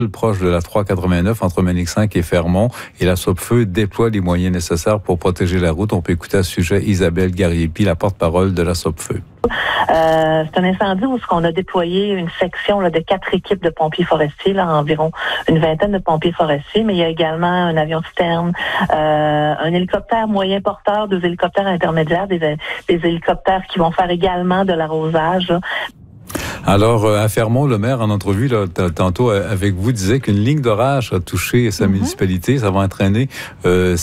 proche de la 389 entre Manic-5 et Fermont. Et la Sopfeu déploie les moyens nécessaires pour protéger la route. On peut écouter à ce sujet Isabelle Gariepi, la porte-parole de la Sopfeu. C'est un incendie où on a déployé une section de 4 équipes de pompiers forestiers, environ une vingtaine de pompiers forestiers, mais il y a également un avion citerne, un hélicoptère moyen porteur, 2 hélicoptères intermédiaires, des hélicoptères qui vont faire également de l'arrosage. Alors, à Fermont, le maire, en entrevue, tantôt avec vous, disait qu'une ligne d'orage a touché sa municipalité. Ça va entraîner... le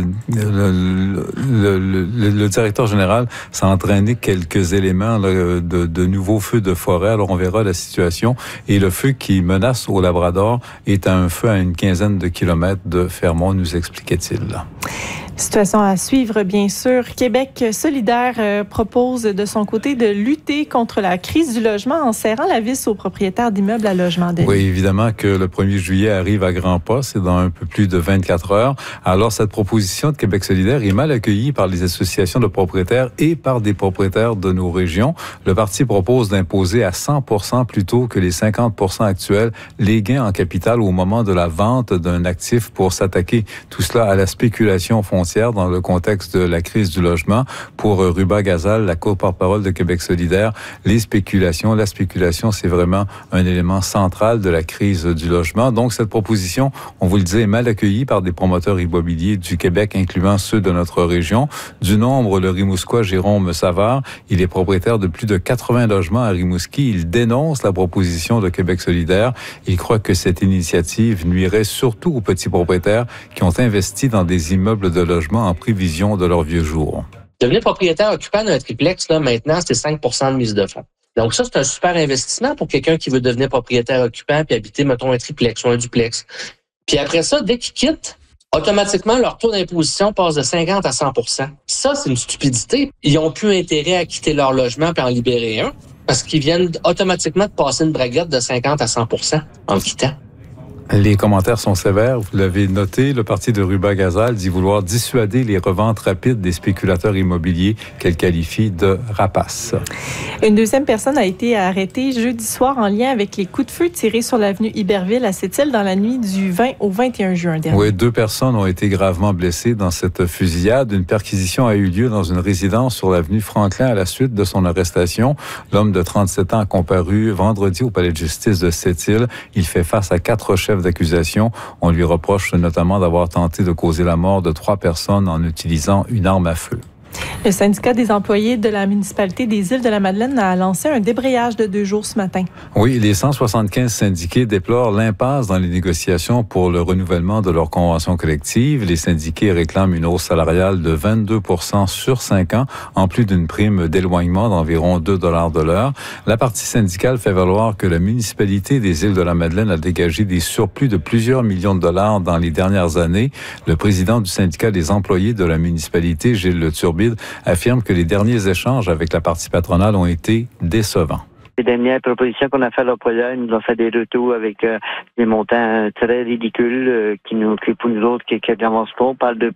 directeur général, ça a entraîné quelques éléments de nouveaux feux de forêt. Alors, on verra la situation. Et le feu qui menace au Labrador est un feu à une quinzaine de kilomètres de Fermont, nous expliquait-il. Situation à suivre, bien sûr. Québec solidaire propose de son côté de lutter contre la crise du logement en serrant la vis aux propriétaires d'immeubles à logement. Oui, évidemment que le 1er juillet arrive à grands pas, c'est dans un peu plus de 24 heures. Alors, cette proposition de Québec solidaire est mal accueillie par les associations de propriétaires et par des propriétaires de nos régions. Le parti propose d'imposer à 100% plutôt que les 50% actuels les gains en capital au moment de la vente d'un actif pour s'attaquer tout cela à la spéculation foncière dans le contexte de la crise du logement. Pour Ruba Gazal, la co-porte-parole de Québec solidaire, la spéculation, c'est vraiment un élément central de la crise du logement. Donc, cette proposition, on vous le dit, est mal accueillie par des promoteurs immobiliers du Québec, incluant ceux de notre région. Du nombre, le Rimouskois Jérôme Savard, il est propriétaire de plus de 80 logements à Rimouski. Il dénonce la proposition de Québec solidaire. Il croit que cette initiative nuirait surtout aux petits propriétaires qui ont investi dans des immeubles de logement en prévision de leurs vieux jours. Devenir propriétaire occupant d'un triplex, maintenant, c'est 5% de mise de fonds. Donc ça, c'est un super investissement pour quelqu'un qui veut devenir propriétaire occupant puis habiter, mettons, un triplex ou un duplex. Puis après ça, dès qu'ils quittent, automatiquement, leur taux d'imposition passe de 50 à 100%. Ça, c'est une stupidité. Ils n'ont plus intérêt à quitter leur logement puis en libérer un parce qu'ils viennent automatiquement de passer une braguette de 50 à 100% en quittant. Les commentaires sont sévères, vous l'avez noté. Le parti de Ruba Gazal dit vouloir dissuader les reventes rapides des spéculateurs immobiliers qu'elle qualifie de rapaces. Une deuxième personne a été arrêtée jeudi soir en lien avec les coups de feu tirés sur l'avenue Iberville à Sept-Îles dans la nuit du 20 au 21 juin dernier. Oui, 2 personnes ont été gravement blessées dans cette fusillade. Une perquisition a eu lieu dans une résidence sur l'avenue Franklin à la suite de son arrestation. L'homme de 37 ans a comparu vendredi au palais de justice de Sept-Îles. Il fait face à 4 chefs d'accusation. On lui reproche notamment d'avoir tenté de causer la mort de 3 personnes en utilisant une arme à feu. Le syndicat des employés de la municipalité des Îles-de-la-Madeleine a lancé un débrayage de 2 jours ce matin. Oui, les 175 syndiqués déplorent l'impasse dans les négociations pour le renouvellement de leur convention collective. Les syndiqués réclament une hausse salariale de 22% sur 5 ans, en plus d'une prime d'éloignement d'environ 2 $ de l'heure. La partie syndicale fait valoir que la municipalité des Îles-de-la-Madeleine a dégagé des surplus de plusieurs millions de dollars dans les dernières années. Le président du syndicat des employés de la municipalité, Gilles Le Turbide, affirme que les derniers échanges avec la partie patronale ont été décevants. Les dernières propositions qu'on a fait à l'employeur, ils nous ont fait des retours avec des montants très ridicules qui pour nous autres, qui n'avancent pas. On parle de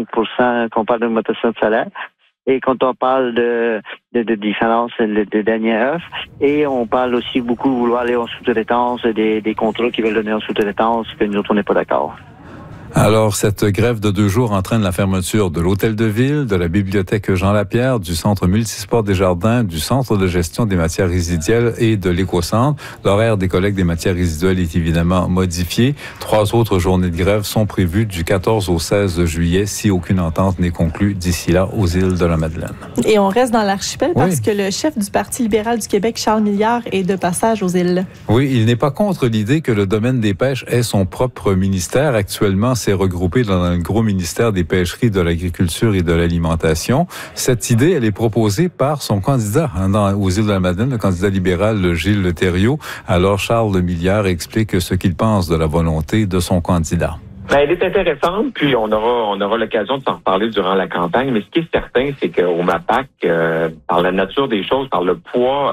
0,5% qu'on parle d'augmentation de salaire. Et quand on parle de différence de dernière offre, et on parle aussi beaucoup de vouloir aller en sous-traitance, des contrats qui veulent donner en sous-traitance, que nous autres, on n'est pas d'accord. Alors, cette grève de 2 jours entraîne la fermeture de l'Hôtel de Ville, de la Bibliothèque Jean-Lapierre, du Centre Multisport des Jardins, du Centre de gestion des matières résiduelles et de l'Écocentre. L'horaire des collègues des matières résiduelles est évidemment modifié. 3 autres journées de grève sont prévues du 14 au 16 juillet si aucune entente n'est conclue d'ici là aux îles de la Madeleine. Et on reste dans l'archipel parce que le chef du Parti libéral du Québec, Charles Milliard, est de passage aux îles. Oui, il n'est pas contre l'idée que le domaine des pêches ait son propre ministère. Actuellement, c'est regroupé dans le gros ministère des pêcheries, de l'agriculture et de l'alimentation. Cette idée, elle est proposée par son candidat aux îles de la Madeleine, le candidat libéral Gilles Leterriot. Alors, Charles Milliard explique ce qu'il pense de la volonté de son candidat. Elle est intéressante, puis on aura l'occasion de s'en reparler durant la campagne, mais ce qui est certain, c'est qu'au MAPAC, par la nature des choses, par le poids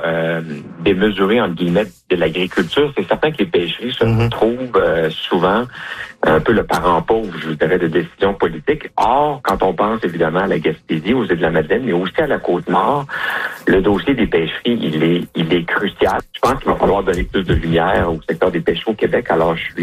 démesuré, entre guillemets, de l'agriculture, c'est certain que les pêcheries se retrouvent souvent un peu le parent pauvre, je vous dirais, de décisions politiques. Or, quand on pense évidemment à la Gaspésie, aux Îles-de-la-Madeleine, mais aussi à la Côte-Nord, le dossier des pêcheries, il est crucial. Je pense qu'il va falloir donner plus de lumière au secteur des pêcheries au Québec. Alors, je suis